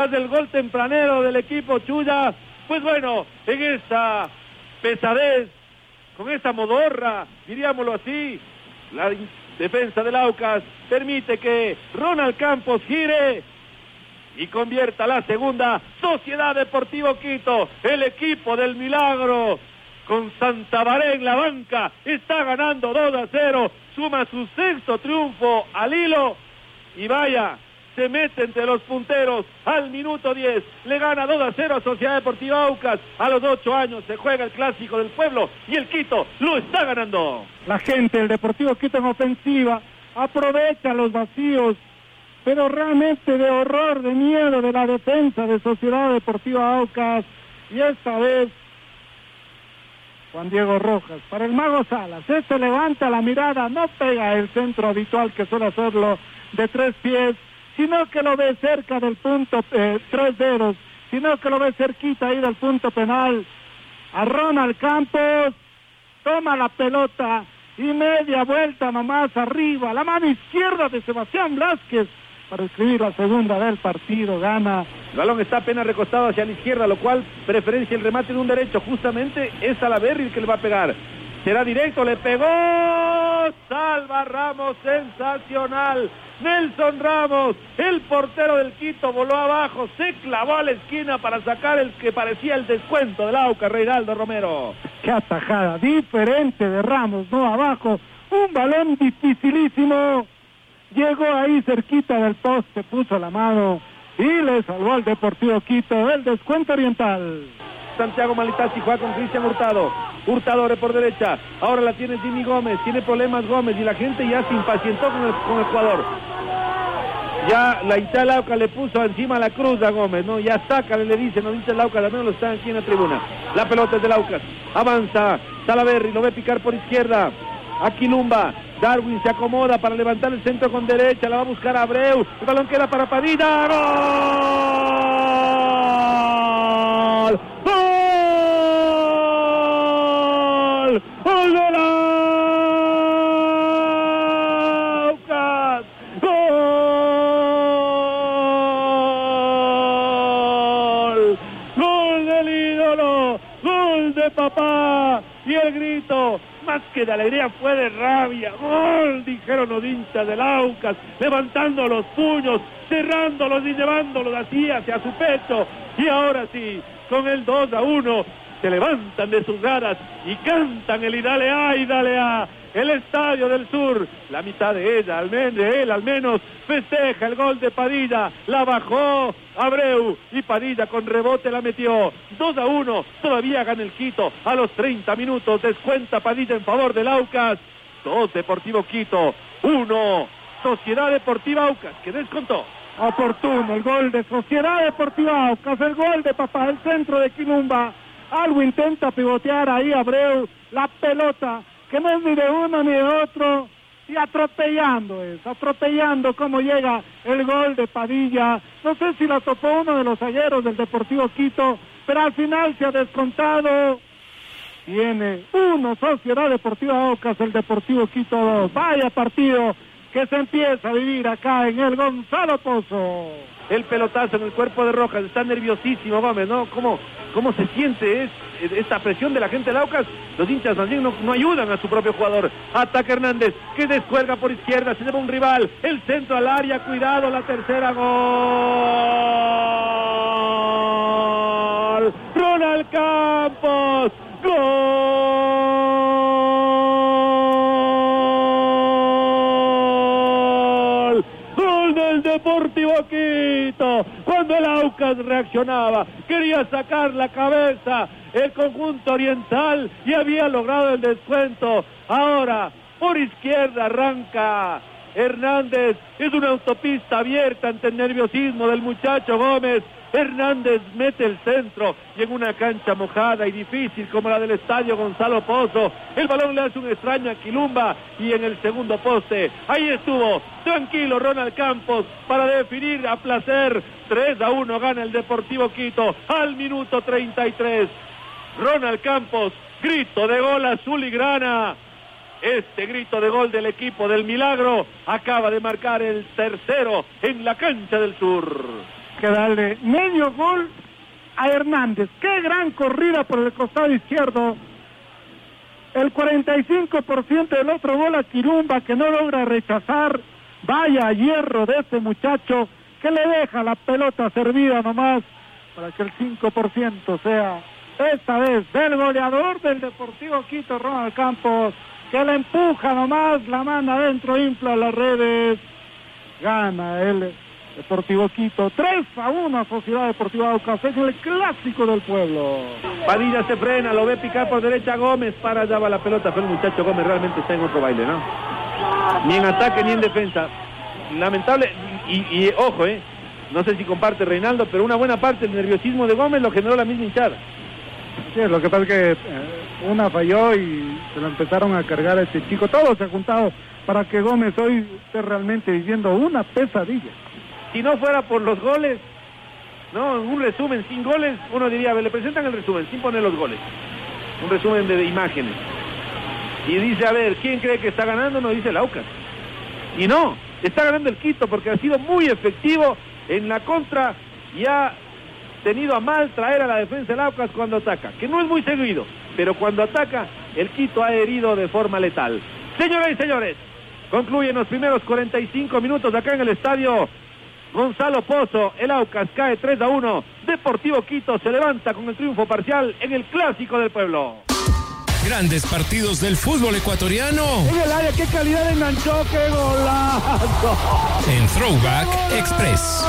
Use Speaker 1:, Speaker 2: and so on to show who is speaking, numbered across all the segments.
Speaker 1: del gol tempranero del equipo Chuya. Pues bueno, en esta pesadez, con esta modorra, diríamoslo así, la defensa del Aucas permite que Ronald Campos gire y convierta la segunda. Sociedad Deportivo Quito, el equipo del milagro, con Santabaré en la banca, está ganando 2-0, suma su sexto triunfo al hilo, y vaya, se mete entre los punteros al minuto 10, le gana 2-0 a Sociedad Deportiva Aucas. A los 8 años se juega el clásico del pueblo y el Quito lo está ganando.
Speaker 2: La gente del Deportivo Quito en ofensiva aprovecha los vacíos, pero realmente de horror, de miedo de la defensa de Sociedad Deportiva Aucas. Y esta vez Juan Diego Rojas para el Mago Salas. Este levanta la mirada, no pega el centro habitual que suele hacerlo de 3 pies, sino que lo ve cerca del punto, 3 dedos, sino que lo ve cerquita ahí del punto penal. A Ronald Campos, toma la pelota y media vuelta nomás arriba, la mano izquierda de Sebastián Blázquez para escribir la segunda del partido, gana.
Speaker 1: El balón está apenas recostado hacia la izquierda, lo cual preferencia el remate de un derecho, justamente es Salaverry el que le va a pegar. Será directo, le pegó, salva Ramos, sensacional. Nelson Ramos, el portero del Quito, voló abajo, se clavó a la esquina para sacar el que parecía el descuento del Aucas, Reinaldo Romero.
Speaker 2: Qué atajada, diferente de Ramos, no abajo, un balón dificilísimo, llegó ahí cerquita del poste, puso la mano y le salvó al Deportivo Quito el descuento oriental.
Speaker 1: Santiago Malitazzi juega con Cristian Hurtado. Hurtado abre por derecha. Ahora la tiene Jimmy Gómez. Tiene problemas Gómez y la gente ya se impacientó con el jugador. Ya la hinchada Lauca le puso encima la cruz a Gómez, ¿no? Ya sácale, le dicen, no dice Lauca, al menos lo están aquí en la tribuna. La pelota es de Laucas. Avanza Salaverry, lo ve picar por izquierda. Aquilumba. Darwin se acomoda para levantar el centro con derecha. La va a buscar Abreu. El balón queda para Padilla. ¡Gol! ¡Gol! ¡Gol de Aucas! ¡Gol! ¡Gol del ídolo! ¡Gol de papá! Y el grito, más que de alegría, fue de rabia. ¡Gol! Dijeron los hinchas del Aucas, levantando los puños, cerrándolos y llevándolos así hacia su pecho. Y ahora sí, con el 2-1, se levantan de sus gradas y cantan el "y dale a". El Estadio del Sur, la mitad de ella, al menos, festeja el gol de Padilla. La bajó Abreu y Padilla con rebote la metió. 2-1, todavía gana el Quito. A los 30 minutos descuenta Padilla en favor del Aucas. 2 Deportivo Quito, 1 Sociedad Deportiva Aucas, que descontó.
Speaker 2: Oportuno el gol de Sociedad Deportiva Aucas, el gol de papá, el centro de Quilumba. Algo intenta pivotear ahí Abreu, la pelota que no es ni de uno ni de otro, y atropellando cómo llega el gol de Padilla. No sé si la topó uno de los zagueros del Deportivo Quito, pero al final se ha descontado. Tiene 1 Sociedad Deportiva Aucas, el Deportivo Quito 2. Vaya partido que se empieza a vivir acá en el Gonzalo Pozo.
Speaker 1: El pelotazo en el cuerpo de Rojas, está nerviosísimo Gómez, ¿no? ¿Cómo se siente esta presión de la gente de Aucas? Los hinchas también no ayudan a su propio jugador. Ataca Hernández, que descuelga por izquierda, se lleva un rival, el centro al área, cuidado, la tercera, gol. Ronald Campos, gol. Gol del Deportivo Quito. Cuando el Aucas reaccionaba, quería sacar la cabeza el conjunto oriental y había logrado el descuento. Ahora por izquierda arranca Hernández, es una autopista abierta ante el nerviosismo del muchacho Gómez. Hernández mete el centro y en una cancha mojada y difícil como la del Estadio Gonzalo Pozo, el balón le hace un extraño a Quilumba y en el segundo poste, ahí estuvo tranquilo Ronald Campos para definir a placer. 3-1 gana el Deportivo Quito al minuto 33. Ronald Campos, grito de gol azul y grana. Este grito de gol del equipo del Milagro acaba de marcar el tercero en la cancha del Sur.
Speaker 2: que darle medio gol a Hernández. ¡Qué gran corrida por el costado izquierdo! El 45% del otro gol a Quirumba, que no logra rechazar. Vaya hierro de este muchacho, que le deja la pelota servida nomás para que el 5% sea esta vez del goleador del Deportivo Quito, Ronald Campos, que le empuja nomás, la manda adentro, infla las redes, gana el Deportivo Quito 3-1 a Sociedad Deportiva Aucas, es el clásico del pueblo.
Speaker 1: Padilla se frena, lo ve picar por derecha Gómez, para allá va la pelota, pero el muchacho Gómez realmente está en otro baile, ¿no? Ni en ataque ni en defensa. Lamentable, y ojo, no sé si comparte Reinaldo, pero una buena parte del nerviosismo de Gómez lo generó la misma hinchada.
Speaker 2: Sí, lo que pasa es que una falló y se lo empezaron a cargar a este chico. Todo se ha juntado para que Gómez hoy esté realmente viviendo una pesadilla.
Speaker 1: Si no fuera por los goles, no, un resumen sin goles, uno diría, le presentan el resumen sin poner los goles. Un resumen de imágenes. Y dice, a ver, ¿quién cree que está ganando? No, dice el Aucas. Y no, está ganando el Quito porque ha sido muy efectivo en la contra y ha tenido a mal traer a la defensa del Aucas cuando ataca, que no es muy seguido, pero cuando ataca, el Quito ha herido de forma letal. Señoras y señores, concluyen los primeros 45 minutos acá en el estadio Gonzalo Pozo. El Aucas cae 3-1, Deportivo Quito se levanta con el triunfo parcial en el Clásico del Pueblo.
Speaker 3: Grandes partidos del fútbol ecuatoriano.
Speaker 2: En el área, qué calidad de enganchó, qué golazo.
Speaker 3: En Throwback Express.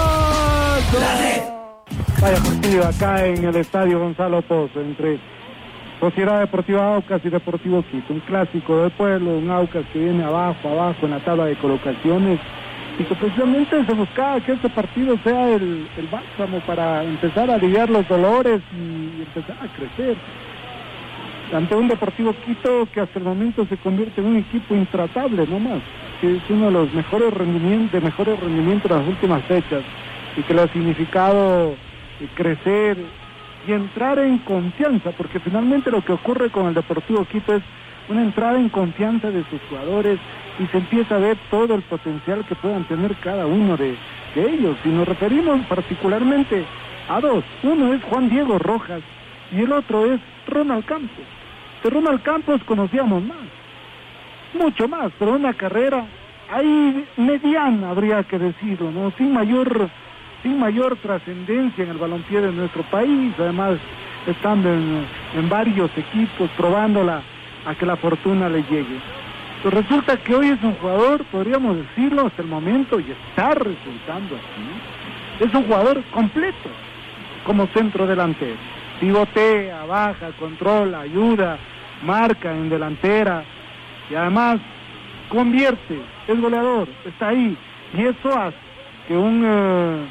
Speaker 2: Vaya partido acá en el estadio Gonzalo Pozo entre Sociedad Deportiva Aucas y Deportivo Quito. Un clásico del pueblo, un Aucas que viene abajo en la tabla de colocaciones. Y que precisamente se buscaba que este partido sea el bálsamo para empezar a aliviar los dolores y empezar a crecer. Ante un Deportivo Quito que hasta el momento se convierte en un equipo intratable nomás, que es uno de los mejores rendimientos de las últimas fechas, y que le ha significado crecer y entrar en confianza, porque finalmente lo que ocurre con el Deportivo Quito es una entrada en confianza de sus jugadores y se empieza a ver todo el potencial que puedan tener cada uno de ellos. Y nos referimos particularmente a dos. Uno es Juan Diego Rojas y el otro es Ronald Campos. De Ronald Campos conocíamos más, mucho más, pero una carrera ahí mediana, habría que decirlo, ¿no? Sin mayor trascendencia en el balompié de nuestro país, además estando en varios equipos, probándola a que la fortuna le llegue. Pues resulta que hoy es un jugador, podríamos decirlo hasta el momento, y está resultando así. Es un jugador completo como centro delantero. Pivotea, baja, controla, ayuda, marca en delantera y además convierte, es goleador, está ahí. Y eso hace que un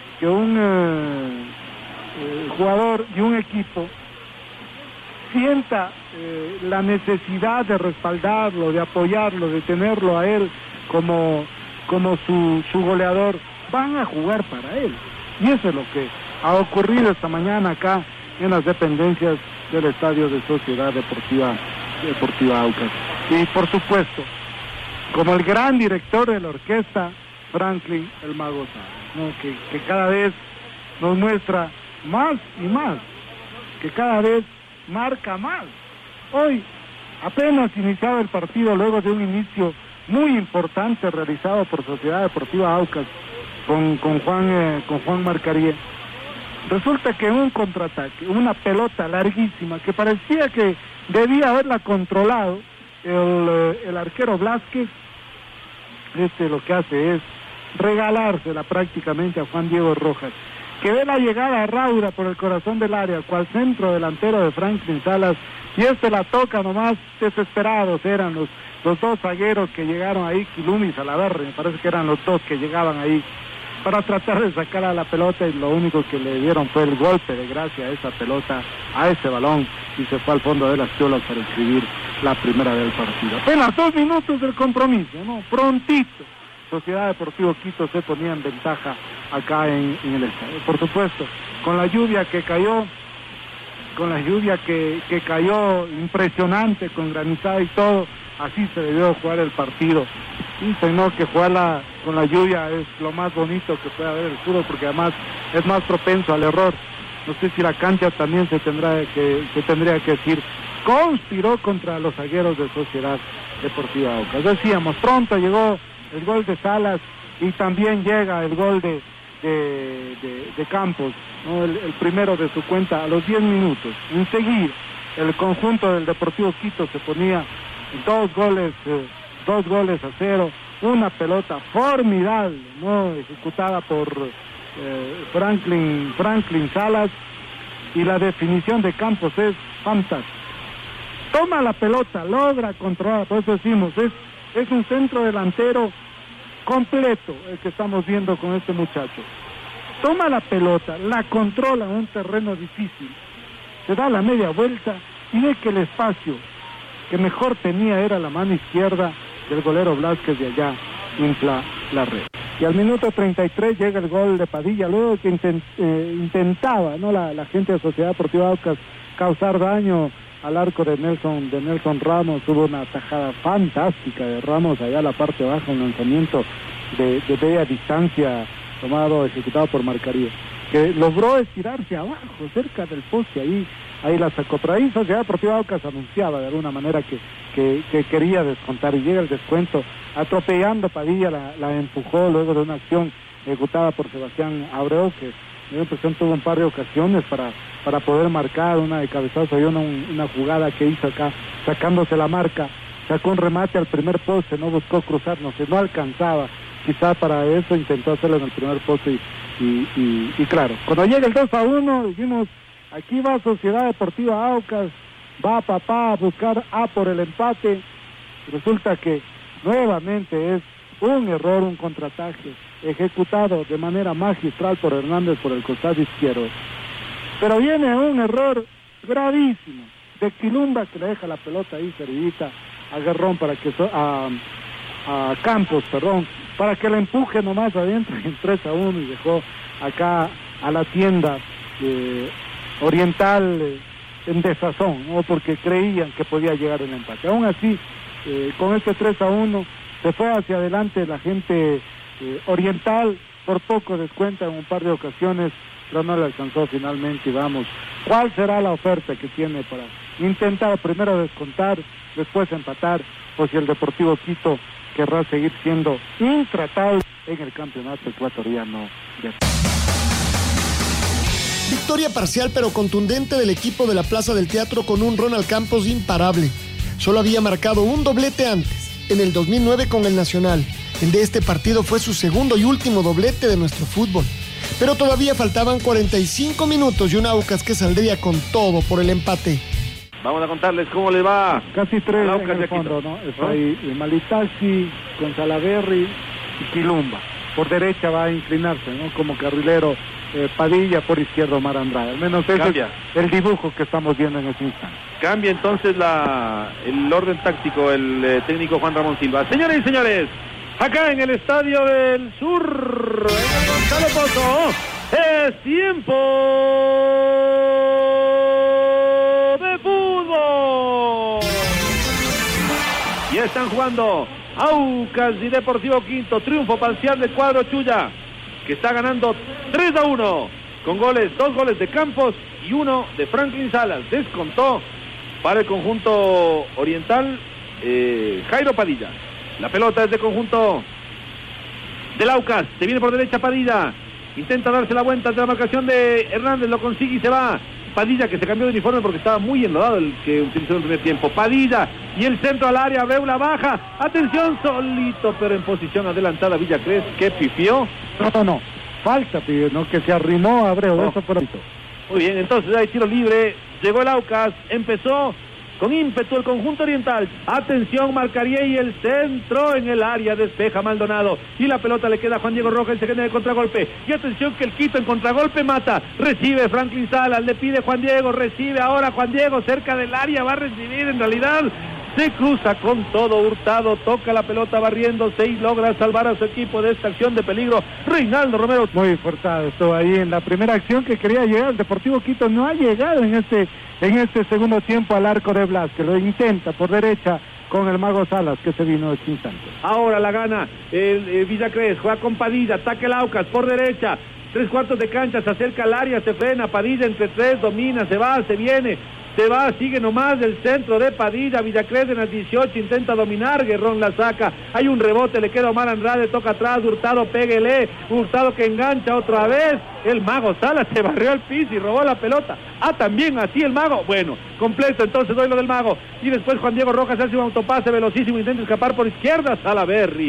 Speaker 2: jugador y un equipo sienta la necesidad de respaldarlo, de apoyarlo, de tenerlo a él como su goleador. Van a jugar para él. Y eso es lo que ha ocurrido esta mañana acá en las dependencias del estadio de Sociedad Deportiva Aucas. Y por supuesto, como el gran director de la orquesta, Franklin el Mago Sáenz, ¿no? que cada vez nos muestra más y más, que cada vez marca más. Hoy, apenas iniciado el partido, luego de un inicio muy importante realizado por Sociedad Deportiva Aucas con Juan Marcaría, resulta que en un contraataque, una pelota larguísima que parecía que debía haberla controlado el arquero Blázquez, lo que hace es regalársela prácticamente a Juan Diego Rojas, que ve la llegada rauda por el corazón del área, cual centro delantero de Franklin Salas, y la toca nomás. Desesperados eran los dos zagueros que llegaron ahí, Quilum y Salaverry, me parece que eran los dos que llegaban ahí para tratar de sacar a la pelota, y lo único que le dieron fue el golpe de gracia a esa pelota, a ese balón, y se fue al fondo de las cholas para escribir la primera del partido. Apenas 2 minutos del compromiso, ¿no? Prontito, Sociedad Deportivo Quito se ponía en ventaja acá en el estadio. Por supuesto, con la lluvia que cayó, impresionante, con granizada y todo, así se debió jugar el partido. Dicen, ¿no?, que jugarla con la lluvia es lo más bonito que puede haber el fútbol, porque además es más propenso al error. No sé si la cancha también se tendría que decir, conspiró contra los zagueros de Sociedad Deportiva Aucas. Decíamos, pronto llegó el gol de Salas y también llega el gol de Campos, ¿no? El primero de su cuenta a los 10 minutos. Enseguida el conjunto del Deportivo Quito se ponía 2 goles a 0, una pelota formidable, ¿no? Ejecutada por Franklin Salas, y la definición de Campos es fantástica. Toma la pelota, logra controlar, por eso decimos, es un centro delantero completo el que estamos viendo con este muchacho. Toma la pelota, la controla en un terreno difícil, se da la media vuelta y ve que el espacio que mejor tenía era la mano izquierda del golero Blázquez, de allá infla la red. Y al minuto 33 llega el gol de Padilla, luego que intentaba, ¿no?, la gente de Sociedad Deportiva Aucas causar daño al arco de Nelson Ramos. Hubo una tajada fantástica de Ramos allá a la parte baja, un lanzamiento de media distancia ejecutado por Marcaría, que logró estirarse abajo, cerca del poste, ahí la sacó. Pero ahí Sociedad Deportiva Aucas anunciaba de alguna manera que quería descontar, y llega el descuento, atropellando Padilla, la empujó luego de una acción ejecutada por Sebastián Abreu, que me impresión tuvo un par de ocasiones para poder marcar, una de cabezazo y una jugada que hizo acá, sacándose la marca, sacó un remate al primer poste, no buscó cruzar, no alcanzaba, quizá para eso intentó hacerlo en el primer poste y claro, cuando llega el 2-1, dijimos, aquí va Sociedad Deportiva Aucas, va papá a buscar por el empate. Resulta que nuevamente es un error, un contraataque ejecutado de manera magistral por Hernández por el costado izquierdo, pero viene un error gravísimo de Quilumba, que le deja la pelota ahí servidita a Guerrón a Campos, para que la empuje nomás adentro en 3-1, y dejó acá a la tienda Oriental en desazón, ¿no?, porque creían que podía llegar el empate. Aún así, con este 3-1 se fue hacia adelante la gente Oriental, por poco descuenta en un par de ocasiones, pero no le alcanzó finalmente. Y vamos, ¿cuál será la oferta que tiene para intentar primero descontar, después empatar, o si el Deportivo Quito querrá seguir siendo intratable en el campeonato ecuatoriano?
Speaker 4: Victoria parcial pero contundente del equipo de la Plaza del Teatro, con un Ronald Campos imparable. Solo había marcado un doblete antes, en el 2009 con el Nacional. El de este partido fue su segundo y último doblete de nuestro fútbol. Pero todavía faltaban 45 minutos y un Aucas que saldría con todo por el empate.
Speaker 1: Vamos a contarles cómo le va.
Speaker 2: Casi 3 en el fondo, ¿no? Está ahí Malitaxi con Salaverry y Quilumba. Por derecha va a inclinarse, ¿no?, como carrilero Padilla, por izquierdo Omar Andrade. Al menos ese es el dibujo que estamos viendo en este instante.
Speaker 1: Cambia entonces el orden táctico el técnico Juan Ramón Silva. Señores y señores, acá en el Estadio del Sur, en el Gonzalo Pozo, es tiempo de fútbol. Y están jugando Aucas y Deportivo Quito. Triunfo parcial del cuadro Chuya, que está ganando 3-1 con 2 goles de Campos y 1 de Franklin Salas. Descontó para el conjunto oriental Jairo Padilla. La pelota es de conjunto del Aucas, se viene por derecha Padilla, intenta darse la vuelta de la marcación de Hernández, lo consigue y se va. Padilla, que se cambió de uniforme porque estaba muy enlodado el que utilizó en el primer tiempo. Padilla, y el centro al área, Abreu la baja, atención, solito, pero en posición adelantada Villacrés, que pifió.
Speaker 2: No, falta, ¿no?, que se arrimó Abreu, eso por ahí.
Speaker 1: Muy bien, entonces hay tiro libre, llegó el Aucas, empezó con ímpetu el conjunto oriental. Atención, marcaría y el centro en el área, despeja Maldonado y la pelota le queda a Juan Diego Rojas, se genera el contragolpe. Y atención que el Quito en contragolpe mata, recibe Franklin Salas, le pide Juan Diego, recibe ahora Juan Diego cerca del área, va a recibir, en realidad se cruza con todo Hurtado, toca la pelota barriéndose y logra salvar a su equipo de esta acción de peligro. Reinaldo Romero.
Speaker 2: Muy forzado estuvo ahí en la primera acción que quería llegar. El Deportivo Quito no ha llegado en este segundo tiempo al arco de Blázquez. Lo intenta por derecha con el Mago Salas, que se vino de instante.
Speaker 1: Ahora la gana el Villacrés, juega con Padilla, ataca el Aucas por derecha, 3/4 de cancha, se acerca al área, se frena, Padilla entre tres, domina, se va, se viene, se va, sigue nomás del centro de Padilla, Villacrés en el 18, intenta dominar, Guerrón la saca, hay un rebote, le queda Omar Andrade, toca atrás, Hurtado, péguele, Hurtado que engancha otra vez, el Mago Salas se barrió al piso y robó la pelota, también así el Mago, bueno, completo, entonces doy lo del Mago, y después Juan Diego Rojas hace un autopase velocísimo, intenta escapar por izquierda, Salaverry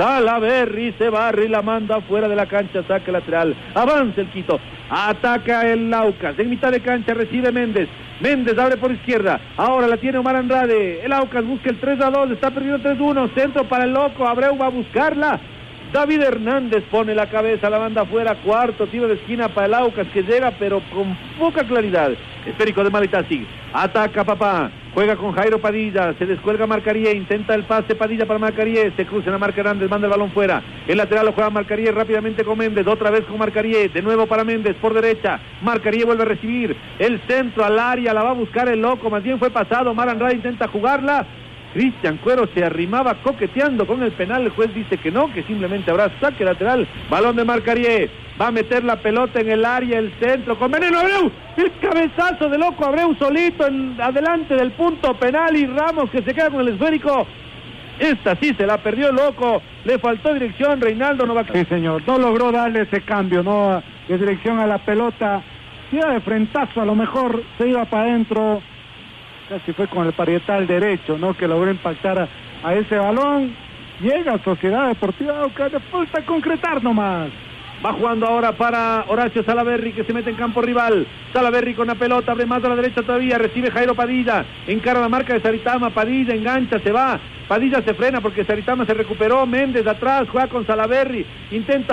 Speaker 1: se barre y la manda fuera de la cancha, saque lateral, avanza el Quito, ataca el Aucas, en mitad de cancha recibe Méndez abre por izquierda, ahora la tiene Omar Andrade, el Aucas busca el 3-2, está perdiendo 3-1, centro para el loco, Abreu va a buscarla, David Hernández pone la cabeza, la manda afuera, cuarto tiro de esquina para el Aucas que llega pero con poca claridad, esférico de Maletasi, ataca Papá, juega con Jairo Padilla, se descuelga Marcarie, intenta el pase Padilla para Marcarie, se cruza en la marca Hernández, manda el balón fuera, el lateral lo juega Marcarie rápidamente con Méndez, otra vez con Marcarie, de nuevo para Méndez, por derecha, Marcarie vuelve a recibir, el centro al área, la va a buscar el loco, más bien fue pasado, Omar Andrade intenta jugarla, Cristian Cuero se arrimaba coqueteando con el penal, el juez dice que no, que simplemente habrá saque lateral, balón de Marcarie, va a meter la pelota en el área, el centro, con veneno Abreu, el cabezazo de loco Abreu solito, adelante del punto penal y Ramos que se queda con el esférico, esta sí se la perdió loco, le faltó dirección, Reinaldo no va a...
Speaker 2: Sí señor, no logró darle ese cambio, no de dirección a la pelota, si era de frentazo a lo mejor se iba para adentro, casi fue con el parietal derecho, ¿no? Que logró impactar a ese balón. Llega Sociedad Deportiva Aucas, le falta concretar nomás.
Speaker 1: Va jugando ahora para Horacio Salaverry que se mete en campo rival. Salaverry con la pelota, abre más a la derecha todavía, recibe Jairo Padilla, encara la marca de Saritama, Padilla engancha, se va. Padilla se frena porque Saritama se recuperó, Méndez atrás, juega con Salaverry, intenta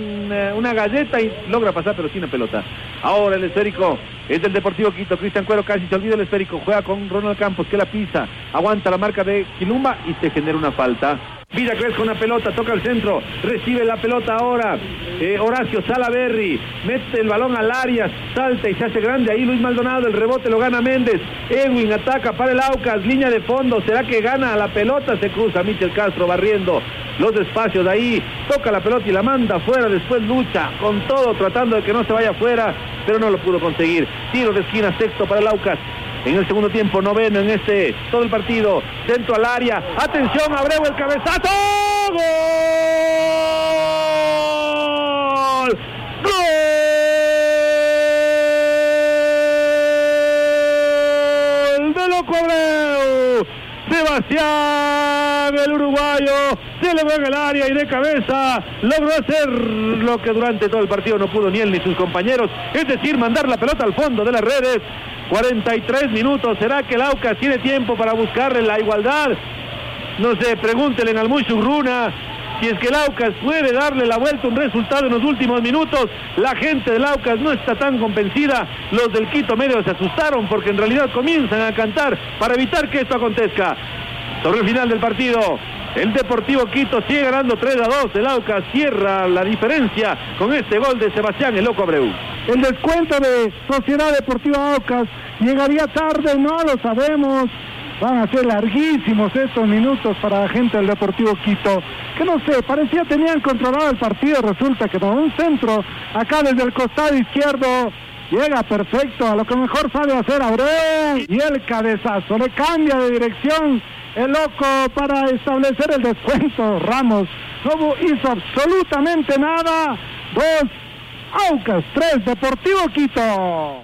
Speaker 1: una galleta y logra pasar pero sin la pelota. Ahora el esférico es del Deportivo Quito, Cristian Cuero casi se olvida el esférico, juega con Ronald Campos que la pisa, aguanta la marca de Quilumba y se genera una falta. Villacrés con la pelota, toca el centro, recibe la pelota ahora, Horacio Salaverry, mete el balón al área, salta y se hace grande ahí Luis Maldonado, el rebote lo gana Méndez, Edwin ataca para el Aucas, línea de fondo, ¿será que gana la pelota? Se cruza Michel Castro barriendo los espacios de ahí, toca la pelota y la manda afuera, después lucha con todo tratando de que no se vaya afuera, pero no lo pudo conseguir, tiro de esquina sexto para el Aucas. En el segundo tiempo, noveno en todo el partido, centro al área, atención, Abreu el cabezazo, ¡gol! ¡Gol de loco Abreu! Sebastián, el uruguayo, celebró en el área y de cabeza logró hacer lo que durante todo el partido no pudo ni él ni sus compañeros, es decir, mandar la pelota al fondo de las redes. 43 minutos, ¿será que el Aucas tiene tiempo para buscarle la igualdad? No sé, pregúntenle al Muchurruna si es que el Aucas puede darle la vuelta a un resultado en los últimos minutos. La gente del Aucas no está tan convencida, los del Quito medio se asustaron porque en realidad comienzan a cantar para evitar que esto acontezca. Sobre el final del partido, el Deportivo Quito sigue ganando 3-2, el Aucas cierra la diferencia con este gol de Sebastián el Loco Abreu.
Speaker 2: El descuento de Sociedad Deportiva Aucas llegaría tarde, no lo sabemos. Van a ser larguísimos estos minutos para la gente del Deportivo Quito, que no sé, parecía tenían controlado el partido, resulta que no, un centro acá desde el costado izquierdo, llega perfecto, a lo que mejor sabe hacer Abreu, y el cabezazo, le cambia de dirección el loco para establecer el descuento. Ramos no hizo absolutamente nada. 2 Aucas, 3 Deportivo Quito.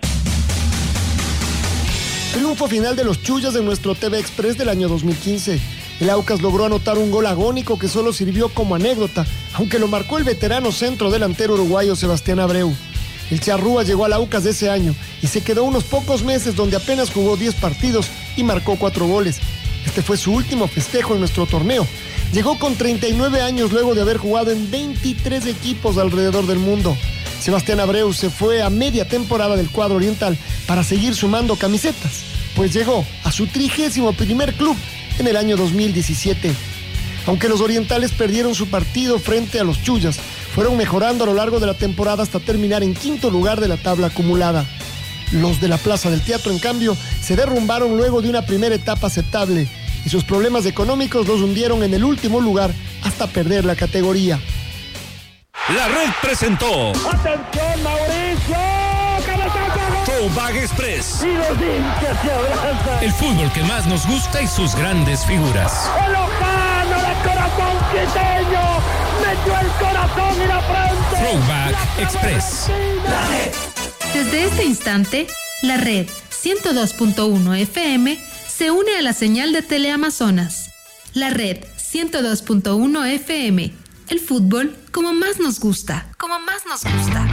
Speaker 4: Triunfo final de los Chuyas de nuestro TV Express del año 2015. El Aucas logró anotar un gol agónico que solo sirvió como anécdota, aunque lo marcó el veterano centro delantero uruguayo Sebastián Abreu. El Charrúa llegó al Aucas de ese año y se quedó unos pocos meses donde apenas jugó 10 partidos y marcó 4 goles. Este fue su último festejo en nuestro torneo. Llegó con 39 años luego de haber jugado en 23 equipos alrededor del mundo. Sebastián Abreu se fue a media temporada del cuadro oriental para seguir sumando camisetas, pues llegó a su 31º club en el año 2017. Aunque los orientales perdieron su partido frente a los Chuyas, fueron mejorando a lo largo de la temporada hasta terminar en 5º lugar de la tabla acumulada. Los de la Plaza del Teatro, en cambio, se derrumbaron luego de una primera etapa aceptable y sus problemas económicos los hundieron en el último lugar hasta perder la categoría.
Speaker 3: La Red presentó.
Speaker 1: ¡Atención, Mauricio! ¡Cabezazo!
Speaker 3: Throwback Express.
Speaker 1: Y los hinchas se abrazan.
Speaker 3: El fútbol que más nos gusta y sus grandes figuras.
Speaker 1: ¡El Lojano de corazón quiteño! ¡Metió el corazón y la frente!
Speaker 3: Throwback Express.
Speaker 1: La Red.
Speaker 5: Desde este instante, la Red 102.1 FM se une a la señal de Teleamazonas. La Red 102.1 FM. El fútbol como más nos gusta. Como más nos gusta.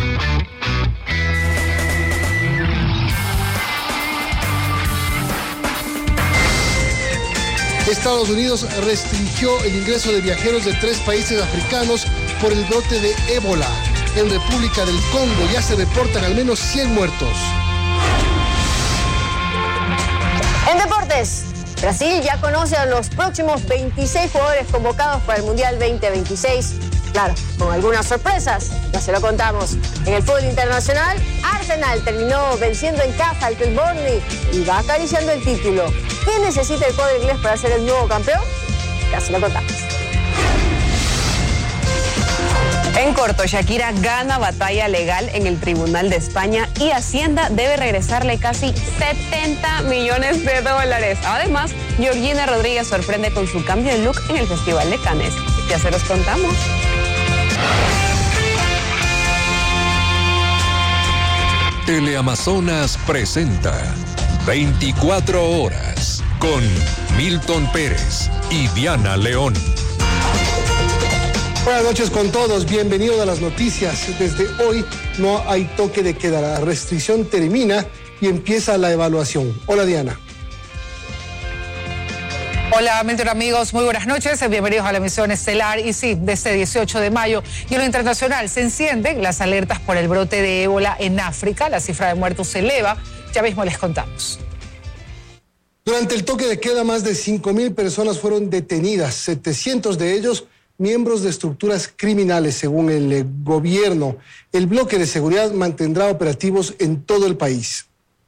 Speaker 6: Estados Unidos restringió el ingreso de viajeros de 3 países africanos por el brote de ébola. En República del Congo ya se reportan al menos 100 muertos.
Speaker 7: En deportes, Brasil ya conoce a los próximos 26 jugadores convocados para el Mundial 2026. Claro, con algunas sorpresas, ya se lo contamos. En el fútbol internacional, Arsenal terminó venciendo en casa al Club Burnley y va acariciando el título. ¿Qué necesita el cuadro inglés para ser el nuevo campeón? Ya se lo contamos. En corto, Shakira gana batalla legal en el Tribunal de España y Hacienda debe regresarle casi 70 millones de dólares. Además, Georgina Rodríguez sorprende con su cambio de look en el Festival de Cannes. Ya se los contamos.
Speaker 8: Teleamazonas presenta 24 horas con Milton Pérez y Diana León.
Speaker 6: Buenas noches con todos, bienvenidos a las noticias. Desde hoy no hay toque de queda, la restricción termina y empieza la evaluación. Hola Diana.
Speaker 9: Hola, Milton, amigos, muy buenas noches, bienvenidos a la emisión estelar. Y sí, desde 18 de mayo y en lo internacional se encienden las alertas por el brote de ébola en África, la cifra de muertos se eleva, ya mismo les contamos.
Speaker 6: Durante el toque de queda más de 5,000 personas fueron detenidas, 700 de ellos miembros de estructuras criminales, según el gobierno. El bloque de seguridad mantendrá operativos en todo el país.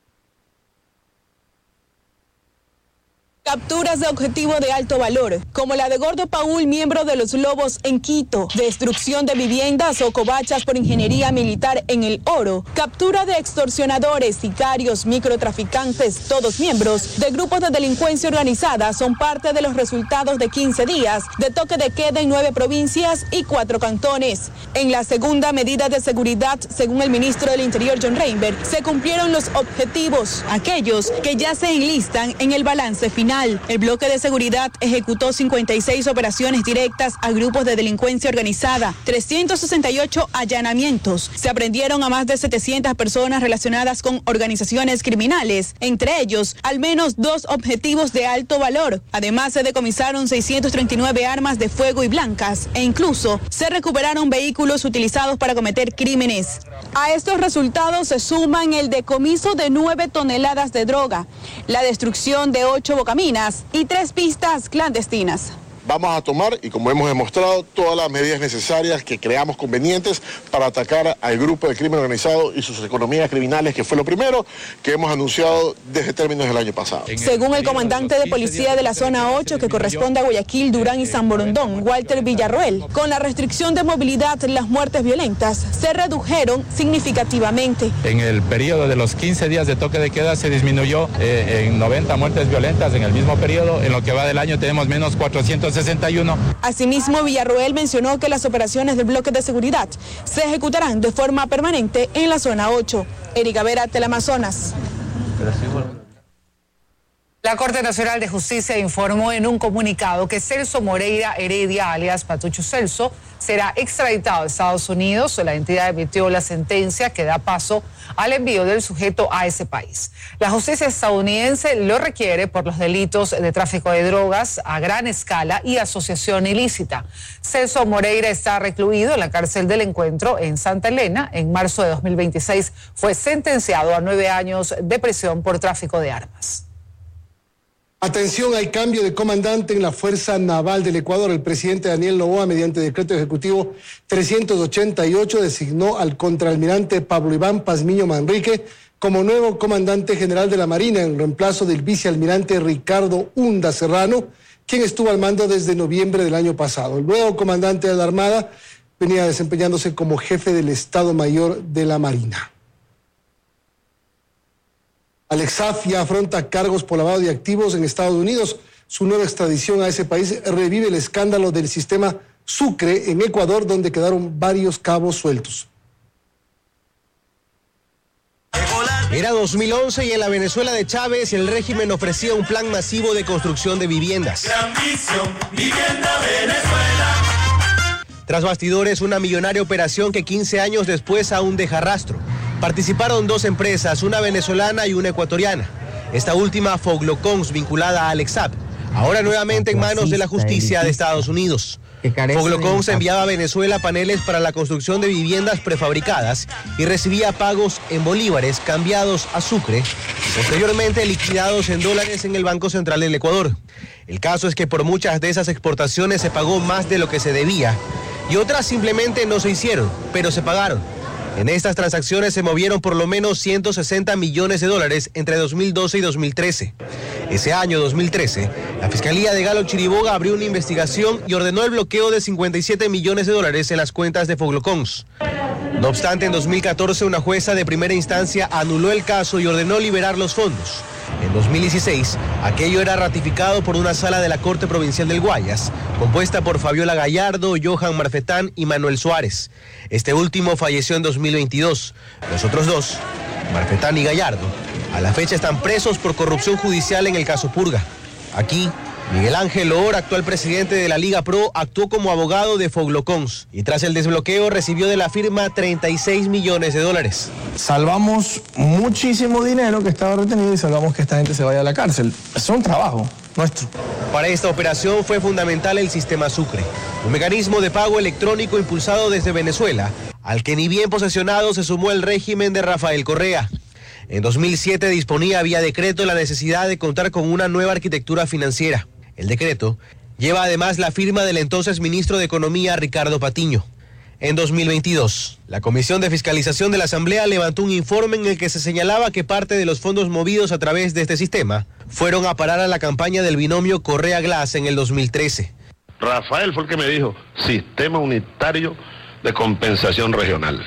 Speaker 10: Capturas de objetivo de alto valor, como la de Gordo Paul, miembro de los Lobos en Quito, destrucción de viviendas o covachas por ingeniería militar en El Oro, captura de extorsionadores, sicarios, microtraficantes, todos miembros de grupos de delincuencia organizada, son parte de los resultados de 15 días de toque de queda en 9 provincias y 4 cantones. En la segunda medida de seguridad, según el ministro del Interior, John Reinberg, se cumplieron los objetivos, aquellos que ya se enlistan en el balance final. El bloque de seguridad ejecutó 56 operaciones directas a grupos de delincuencia organizada, 368 allanamientos. Se aprendieron a más de 700 personas relacionadas con organizaciones criminales, entre ellos al menos 2 objetivos de alto valor. Además, se decomisaron 639 armas de fuego y blancas e incluso se recuperaron vehículos utilizados para cometer crímenes. A estos resultados se suman el decomiso de 9 toneladas de droga, la destrucción de 8 bocaminas y 3 pistas clandestinas.
Speaker 11: Vamos a tomar, y como hemos demostrado, todas las medidas necesarias que creamos convenientes para atacar al grupo de crimen organizado y sus economías criminales, que fue lo primero que hemos anunciado desde términos del año pasado.
Speaker 10: Según el comandante de policía de la zona 8, que corresponde a Guayaquil, Durán y San Borondón, Walter Villarroel, con la restricción de movilidad, las muertes violentas se redujeron significativamente.
Speaker 12: En el periodo de los 15 días de toque de queda se disminuyó en 90 muertes violentas en el mismo periodo. En lo que va del año tenemos menos 461.
Speaker 10: Asimismo, Villarroel mencionó que las operaciones del bloque de seguridad se ejecutarán de forma permanente en la zona 8. Erika Vera, Teleamazonas.
Speaker 9: La Corte Nacional de Justicia informó en un comunicado que Celso Moreira Heredia, alias Patucho Celso, será extraditado a Estados Unidos. La entidad emitió la sentencia que da paso al envío del sujeto a ese país. La justicia estadounidense lo requiere por los delitos de tráfico de drogas a gran escala y asociación ilícita. Celso Moreira está recluido en la cárcel del Encuentro en Santa Elena. En marzo de 2026 fue sentenciado a 9 años de prisión por tráfico de armas.
Speaker 6: Atención, hay cambio de comandante en la Fuerza Naval del Ecuador. El presidente Daniel Noboa, mediante decreto ejecutivo 388, designó al contraalmirante Pablo Iván Pazmiño Manrique como nuevo comandante general de la Marina, en reemplazo del vicealmirante Ricardo Hunda Serrano, quien estuvo al mando desde noviembre del año pasado. El nuevo comandante de la Armada venía desempeñándose como jefe del Estado Mayor de la Marina. Alex Saab ya afronta cargos por lavado de activos en Estados Unidos. Su nueva extradición a ese país revive el escándalo del sistema Sucre en Ecuador, donde quedaron varios cabos sueltos.
Speaker 13: Era 2011 y en la Venezuela de Chávez el régimen ofrecía un plan masivo de construcción de viviendas.
Speaker 14: Gran visión, Vivienda Venezuela.
Speaker 13: Tras bastidores, una millonaria operación que 15 años después aún deja rastro. Participaron 2 empresas, una venezolana y una ecuatoriana. Esta última, Foglocons, vinculada a Alex Saab, ahora nuevamente en manos de la justicia de Estados Unidos. Foglocons enviaba a Venezuela paneles para la construcción de viviendas prefabricadas y recibía pagos en bolívares cambiados a Sucre y posteriormente liquidados en dólares en el Banco Central del Ecuador. El caso es que por muchas de esas exportaciones se pagó más de lo que se debía y otras simplemente no se hicieron, pero se pagaron. En estas transacciones se movieron por lo menos 160 millones de dólares entre 2012 y 2013. Ese año, 2013, la Fiscalía de Galo Chiriboga abrió una investigación y ordenó el bloqueo de 57 millones de dólares en las cuentas de Foglocons. No obstante, en 2014 una jueza de primera instancia anuló el caso y ordenó liberar los fondos. En 2016, aquello era ratificado por una sala de la Corte Provincial del Guayas, compuesta por Fabiola Gallardo, Johan Marfetán y Manuel Suárez. Este último falleció en 2022. Los otros 2, Marfetán y Gallardo, a la fecha están presos por corrupción judicial en el caso Purga. Aquí, Miguel Ángel Loor, actual presidente de la Liga Pro, actuó como abogado de Foglocons y tras el desbloqueo recibió de la firma 36 millones de dólares.
Speaker 15: Salvamos muchísimo dinero que estaba retenido y salvamos que esta gente se vaya a la cárcel. Es un trabajo nuestro.
Speaker 13: Para esta operación fue fundamental el sistema Sucre, un mecanismo de pago electrónico impulsado desde Venezuela, al que ni bien posesionado se sumó el régimen de Rafael Correa. En 2007 disponía vía decreto la necesidad de contar con una nueva arquitectura financiera. El decreto lleva además la firma del entonces ministro de Economía, Ricardo Patiño. En 2022, la Comisión de Fiscalización de la Asamblea levantó un informe en el que se señalaba que parte de los fondos movidos a través de este sistema fueron a parar a la campaña del binomio Correa-Glass en el 2013.
Speaker 16: Rafael fue el que me dijo, Sistema Unitario de Compensación Regional.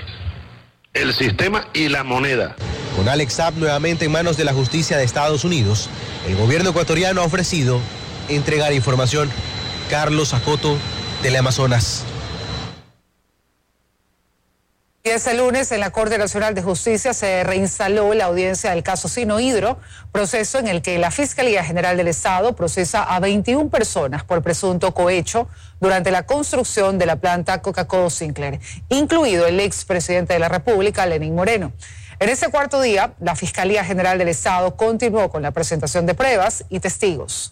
Speaker 16: El sistema y la moneda.
Speaker 13: Con Alex Saab nuevamente en manos de la justicia de Estados Unidos, el gobierno ecuatoriano ha ofrecido entregar información. Carlos Acoto, Teleamazonas.
Speaker 9: Y este lunes en la Corte Nacional de Justicia se reinstaló la audiencia del caso Sinohydro, proceso en el que la Fiscalía General del Estado procesa a 21 personas por presunto cohecho durante la construcción de la planta Coca-Cola Sinclair, incluido el expresidente de la República, Lenín Moreno. En ese cuarto día, la Fiscalía General del Estado continuó con la presentación de pruebas y testigos.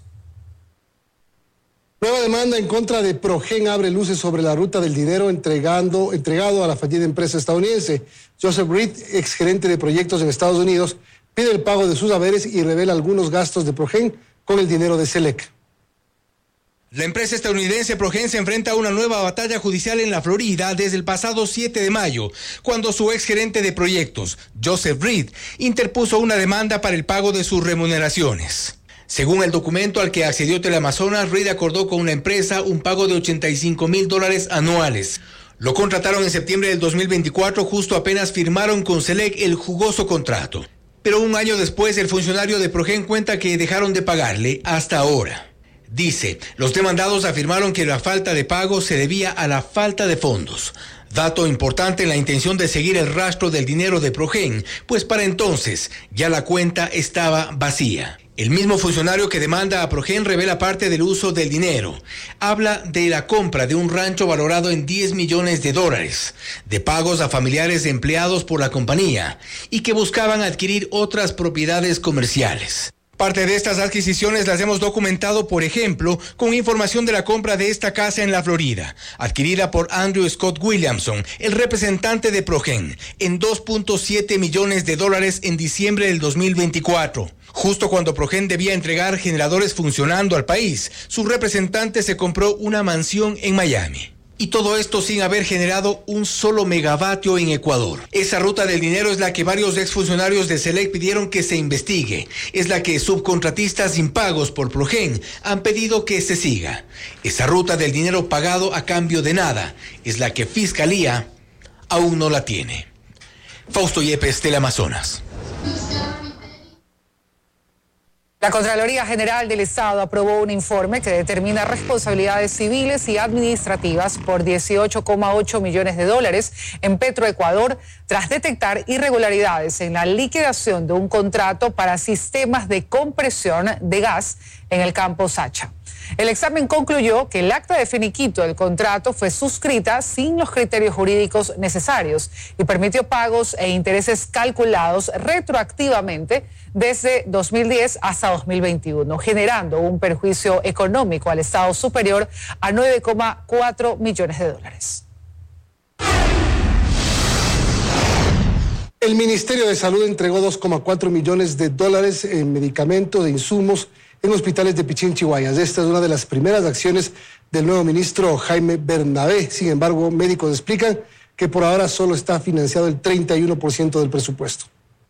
Speaker 6: Nueva demanda en contra de Progen abre luces sobre la ruta del dinero entregado a la fallida empresa estadounidense. Joseph Reed, exgerente de proyectos en Estados Unidos, pide el pago de sus haberes y revela algunos gastos de Progen con el dinero de Selec.
Speaker 17: La empresa estadounidense Progen se enfrenta a una nueva batalla judicial en la Florida desde el pasado 7 de mayo, cuando su exgerente de proyectos, Joseph Reed, interpuso una demanda para el pago de sus remuneraciones. Según el documento al que accedió Teleamazonas, Reed acordó con una empresa un pago de $85,000 anuales. Lo contrataron en septiembre del 2024, justo apenas firmaron con Selec el jugoso contrato. Pero un año después, el funcionario de Progen cuenta que dejaron de pagarle hasta ahora. Dice, los demandados afirmaron que la falta de pago se debía a la falta de fondos. Dato importante en la intención de seguir el rastro del dinero de Progen, pues para entonces ya la cuenta estaba vacía. El mismo funcionario que demanda a Progen revela parte del uso del dinero. Habla de la compra de un rancho valorado en $10 millones, de pagos a familiares de empleados por la compañía y que buscaban adquirir otras propiedades comerciales. Parte de estas adquisiciones las hemos documentado, por ejemplo, con información de la compra de esta casa en la Florida, adquirida por Andrew Scott Williamson, el representante de Progen, en $2.7 millones en diciembre del 2024. Justo cuando Progen debía entregar generadores funcionando al país, su representante se compró una mansión en Miami. Y todo esto sin haber generado un solo megavatio en Ecuador. Esa ruta del dinero es la que varios exfuncionarios de SELEC pidieron que se investigue. Es la que subcontratistas impagos por Progen han pedido que se siga. Esa ruta del dinero pagado a cambio de nada es la que Fiscalía aún no la tiene. Fausto Yepes, Teleamazonas.
Speaker 9: La Contraloría General del Estado aprobó un informe que determina responsabilidades civiles y administrativas por $18,8 millones en Petroecuador tras detectar irregularidades en la liquidación de un contrato para sistemas de compresión de gas en el campo Sacha. El examen concluyó que el acta de finiquito del contrato fue suscrita sin los criterios jurídicos necesarios y permitió pagos e intereses calculados retroactivamente desde 2010 hasta 2021, generando un perjuicio económico al Estado superior a $9,4 millones.
Speaker 6: El Ministerio de Salud entregó $2,4 millones en medicamentos, de insumos, en hospitales de Pichincha y Guayas. Esta es una de las primeras acciones del nuevo ministro Jaime Bernabé. Sin embargo, médicos explican que por ahora solo está financiado el 31% del presupuesto.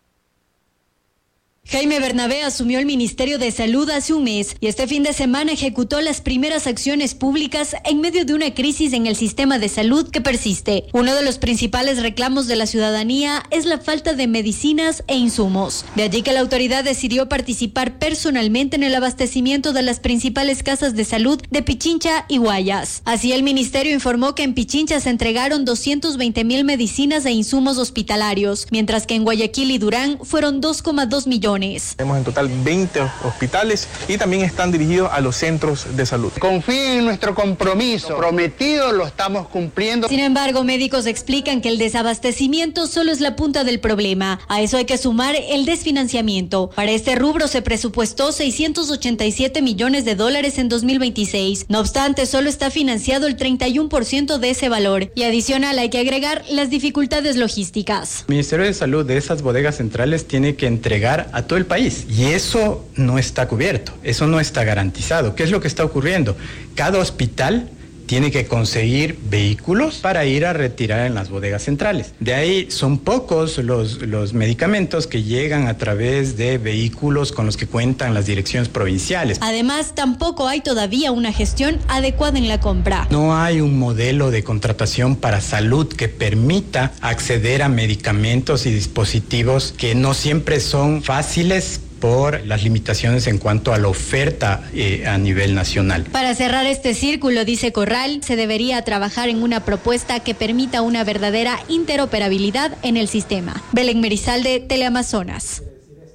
Speaker 18: Jaime Bernabé asumió el Ministerio de Salud hace un mes y este fin de semana ejecutó las primeras acciones públicas en medio de una crisis en el sistema de salud que persiste. Uno de los principales reclamos de la ciudadanía es la falta de medicinas e insumos. De allí que la autoridad decidió participar personalmente en el abastecimiento de las principales casas de salud de Pichincha y Guayas. Así, el ministerio informó que en Pichincha se entregaron 220,000 medicinas e insumos hospitalarios, mientras que en Guayaquil y Durán fueron 2,2 millones.
Speaker 15: Tenemos en total 20 hospitales y también están dirigidos a los centros de salud.
Speaker 19: Confíen en nuestro compromiso, prometido lo estamos cumpliendo.
Speaker 18: Sin embargo, médicos explican que el desabastecimiento solo es la punta del problema. A eso hay que sumar el desfinanciamiento. Para este rubro se presupuestó $687 millones en 2026. No obstante, solo está financiado el 31% de ese valor. Y adicional hay que agregar las dificultades logísticas.
Speaker 20: El Ministerio de Salud de esas bodegas centrales tiene que entregar a todo el país y eso no está cubierto, eso no está garantizado. ¿Qué es lo que está ocurriendo? Cada hospital tiene que conseguir vehículos para ir a retirar en las bodegas centrales. De ahí son pocos los medicamentos que llegan a través de vehículos con los que cuentan las direcciones provinciales.
Speaker 18: Además, tampoco hay todavía una gestión adecuada en la compra.
Speaker 20: No hay un modelo de contratación para salud que permita acceder a medicamentos y dispositivos que no siempre son fáciles por las limitaciones en cuanto a la oferta a nivel nacional.
Speaker 18: Para cerrar este círculo, dice Corral, se debería trabajar en una propuesta que permita una verdadera interoperabilidad en el sistema. Belén Merizalde, Teleamazonas.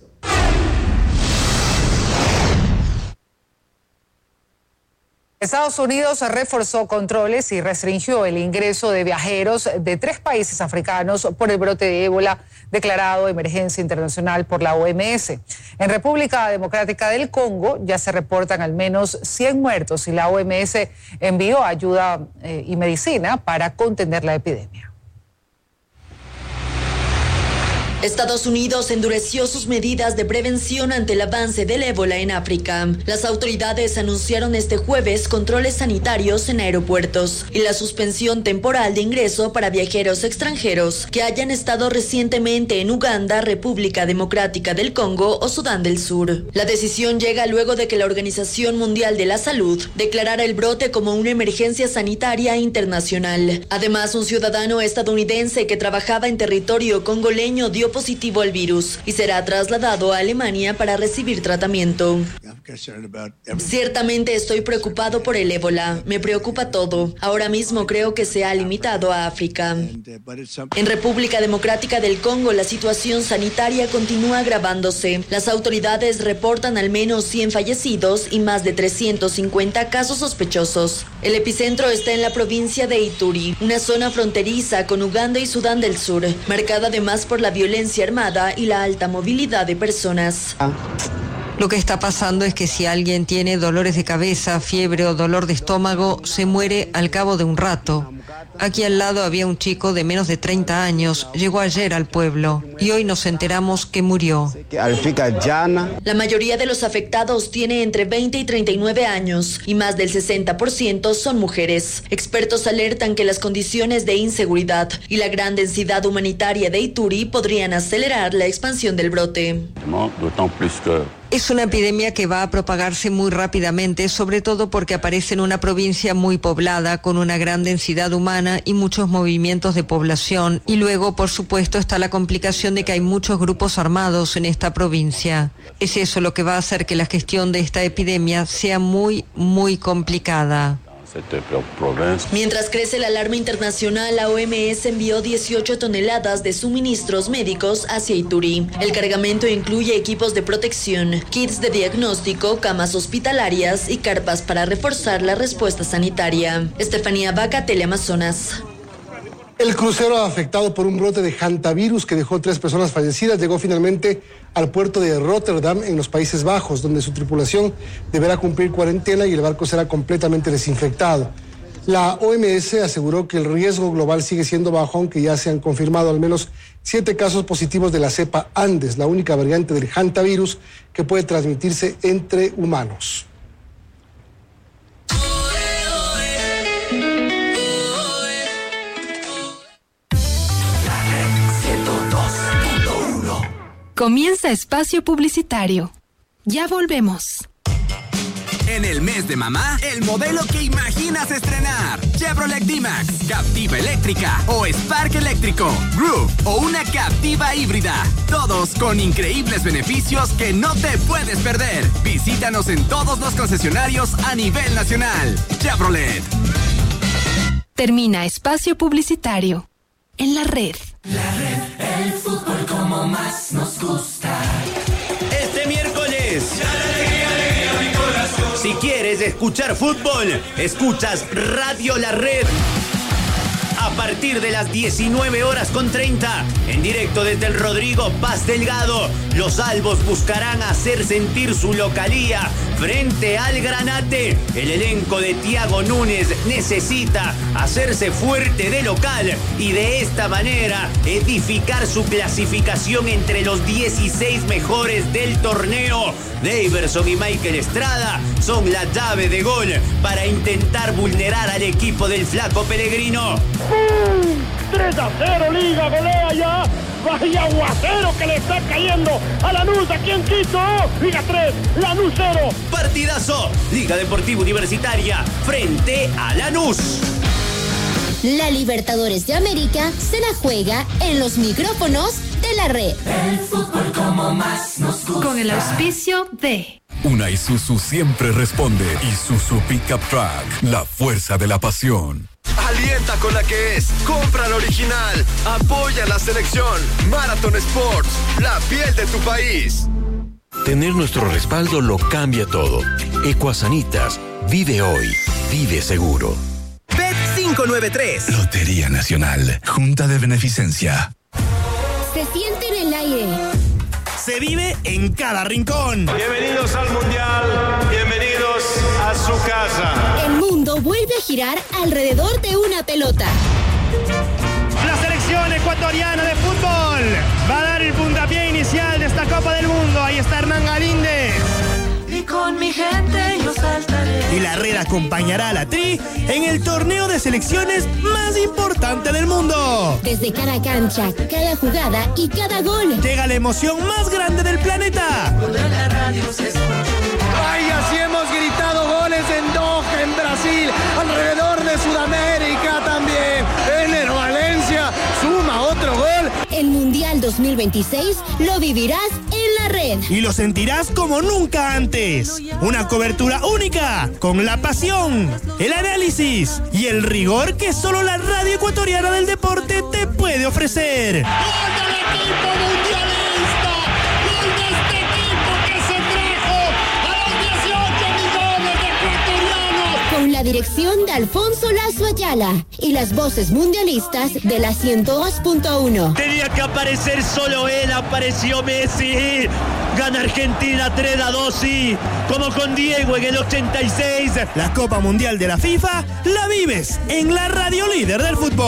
Speaker 9: Estados Unidos reforzó controles y restringió el ingreso de viajeros de 3 países africanos por el brote de ébola declarado emergencia internacional por la OMS. En República Democrática del Congo ya se reportan al menos 100 muertos y la OMS envió ayuda y medicina para contener la epidemia.
Speaker 21: Estados Unidos endureció sus medidas de prevención ante el avance del ébola en África. Las autoridades anunciaron este jueves controles sanitarios en aeropuertos y la suspensión temporal de ingreso para viajeros extranjeros que hayan estado recientemente en Uganda, República Democrática del Congo o Sudán del Sur. La decisión llega luego de que la Organización Mundial de la Salud declarara el brote como una emergencia sanitaria internacional. Además, un ciudadano estadounidense que trabajaba en territorio congoleño dio positivo al virus y será trasladado a Alemania para recibir tratamiento. Ciertamente estoy preocupado por el ébola. Me preocupa todo. Ahora mismo creo que se ha limitado a África. En República Democrática del Congo, la situación sanitaria continúa agravándose. Las autoridades reportan al menos 100 fallecidos y más de 350 casos sospechosos. El epicentro está en la provincia de Ituri, una zona fronteriza con Uganda y Sudán del Sur, marcada además por la violencia armada y la alta movilidad de personas.
Speaker 22: Lo que está pasando es que si alguien tiene dolores de cabeza, fiebre o dolor de estómago, se muere al cabo de un rato. Aquí al lado había un chico de menos de 30 años, llegó ayer al pueblo y hoy nos enteramos que murió.
Speaker 21: La mayoría de los afectados tiene entre 20 y 39 años y más del 60% son mujeres. Expertos alertan que las condiciones de inseguridad y la gran densidad humanitaria de Ituri podrían acelerar la expansión del brote.
Speaker 22: Es una epidemia que va a propagarse muy rápidamente, sobre todo porque aparece en una provincia muy poblada, con una gran densidad humana y muchos movimientos de población. Y luego, por supuesto, está la complicación de que hay muchos grupos armados en esta provincia. Es eso lo que va a hacer que la gestión de esta epidemia sea muy, muy complicada.
Speaker 21: Mientras crece la alarma internacional, la OMS envió 18 toneladas de suministros médicos hacia Ituri. El cargamento incluye equipos de protección, kits de diagnóstico, camas hospitalarias y carpas para reforzar la respuesta sanitaria. Estefanía Vaca, Teleamazonas.
Speaker 6: El crucero afectado por un brote de hantavirus que dejó 3 personas fallecidas llegó finalmente al puerto de Rotterdam en los Países Bajos, donde su tripulación deberá cumplir cuarentena y el barco será completamente desinfectado. La OMS aseguró que el riesgo global sigue siendo bajo, aunque ya se han confirmado al menos 7 casos positivos de la cepa Andes, la única variante del hantavirus que puede transmitirse entre humanos.
Speaker 5: Comienza espacio publicitario. Ya volvemos.
Speaker 2: En el mes de mamá, el modelo que imaginas estrenar. Chevrolet D-Max, Captiva eléctrica o Spark eléctrico, Groove o una Captiva híbrida. Todos con increíbles beneficios que no te puedes perder. Visítanos en todos los concesionarios a nivel nacional. Chevrolet.
Speaker 5: Termina espacio publicitario. En la red.
Speaker 14: La red, el fútbol como más nos gusta.
Speaker 4: Este miércoles.
Speaker 14: Alegría, alegría, mi corazón.
Speaker 4: Si quieres escuchar fútbol, escuchas Radio La Red. A partir de las 19:30, en directo desde el Rodrigo Paz Delgado, los albos buscarán hacer sentir su localía frente al Granate. El elenco de Thiago Núñez necesita hacerse fuerte de local y de esta manera edificar su clasificación entre los 16 mejores del torneo. Daverson y Michael Estrada son la llave de gol para intentar vulnerar al equipo del Flaco Pellegrino.
Speaker 1: 3-0, Liga, golea ya. Vaya aguacero que le está cayendo a Lanús aquí en Quito. Liga 3, Lanús 0.
Speaker 4: Partidazo, Liga Deportiva Universitaria frente a Lanús.
Speaker 23: La Libertadores de América se la juega en los micrófonos de la red.
Speaker 14: El fútbol como más nos gusta.
Speaker 5: Con el auspicio de...
Speaker 8: Una Isuzu siempre responde. Isuzu Pickup Truck, la fuerza de la pasión.
Speaker 24: Alienta con la que es. Compra la original. Apoya la selección. Marathon Sports, la piel de tu país.
Speaker 25: Tener nuestro respaldo lo cambia todo. Ecuasanitas. Vive hoy. Vive seguro.
Speaker 2: Bet 593.
Speaker 26: Lotería Nacional. Junta de Beneficencia.
Speaker 23: Se siente en el aire.
Speaker 2: Se vive en cada rincón.
Speaker 27: Bienvenidos al Mundial. Bienvenidos a su casa.
Speaker 23: El mundo vuelve a girar alrededor de una pelota.
Speaker 28: La selección ecuatoriana de fútbol va a dar el puntapié inicial de esta Copa del Mundo. Ahí está Hernán Galíndez.
Speaker 14: Y con mi gente yo saltaré.
Speaker 2: Y la red acompañará a la Tri en el torneo de selecciones más importante del mundo.
Speaker 23: Desde cada cancha, cada jugada y cada gol.
Speaker 2: Llega la emoción más grande del planeta.
Speaker 14: Cuando en la radio se escucha.
Speaker 29: ¡Ay, así hemos gritado goles en Doha, en Brasil, alrededor de Sudamérica también! Ener Valencia suma otro gol.
Speaker 23: El Mundial 2026 lo vivirás en la red.
Speaker 2: Y lo sentirás como nunca antes. Una cobertura única, con la pasión, el análisis y el rigor que solo la radio ecuatoriana del deporte te puede ofrecer.
Speaker 14: ¡Gol del equipo mundialista! ¡Gol de este equipo que se trajo a los 18 millones de ecuatorianos!
Speaker 23: Con con la dirección de Alfonso Lazo Ayala y las voces mundialistas de la 102.1.
Speaker 3: Tenía que aparecer solo él, apareció Messi. Gana Argentina 3-2, sí, como con Diego en el 86.
Speaker 28: La Copa Mundial de la FIFA la vives en la radio líder del fútbol.